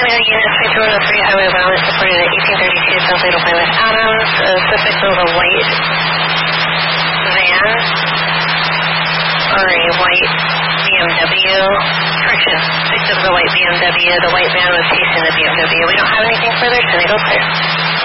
primary unit, 3203 Highway Bound, supporting the 1832 South Fatal Plymouth Adams. Suspect was a white van or a white BMW. Correction, suspect was a white BMW. The white van was chasing the BMW. We don't have anything further. Toledo clear.